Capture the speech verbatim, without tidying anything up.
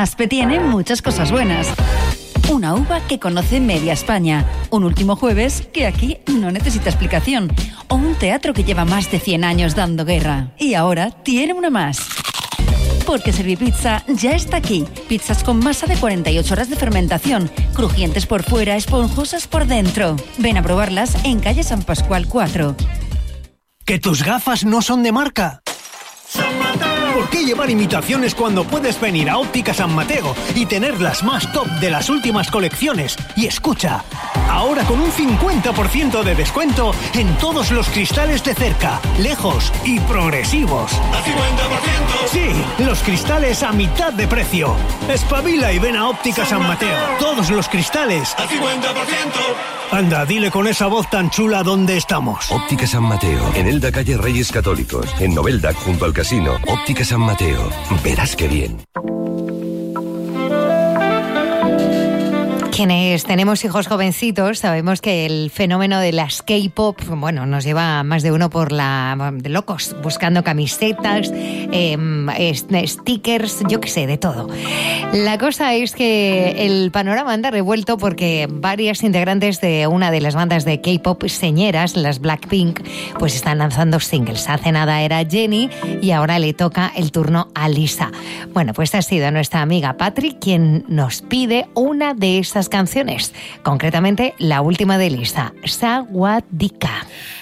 Aspe tiene muchas cosas buenas. Una uva que conoce media España. Un último jueves que aquí no necesita explicación. O un teatro que lleva más de cien años dando guerra. Y ahora tiene una más. Porque Servipizza ya está aquí. Pizzas con masa de cuarenta y ocho horas de fermentación. Crujientes por fuera, esponjosas por dentro. Ven a probarlas en calle San Pascual cuatro. ¿Que tus gafas no son de marca? ¿Por qué llevar imitaciones cuando puedes venir a Óptica San Mateo y tener las más top de las últimas colecciones? Y escucha, ahora con un cincuenta por ciento de descuento en todos los cristales de cerca, lejos y progresivos. ¿A cincuenta por ciento? Sí, los cristales a mitad de precio. Espabila y ven a Óptica San Mateo. Todos los cristales ¿A cincuenta por ciento? Anda, dile con esa voz tan chula dónde estamos. Óptica San Mateo, en Elda, calle Reyes Católicos, en Novelda, junto al casino. Óptica San Mateo, verás qué bien. Quienes tenemos hijos jovencitos sabemos que el fenómeno de las K-pop, bueno, nos lleva a más de uno por la de locos, buscando camisetas, eh, stickers, yo qué sé, de todo. La cosa es que el panorama anda revuelto porque varias integrantes de una de las bandas de K-pop señeras, las Blackpink, pues están lanzando singles. Hace nada era Jennie y ahora le toca el turno a Lisa. Bueno, pues ha sido nuestra amiga Patri quien nos pide una de esas canciones, concretamente la última de Lisa, Sawadika.